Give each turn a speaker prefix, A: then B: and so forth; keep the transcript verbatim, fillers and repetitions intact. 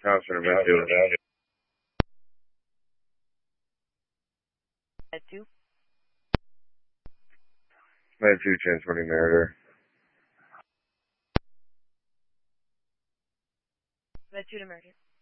A: House in Medfield.
B: Med two.
A: Med two, transporting murder.
B: Med two to Meridian.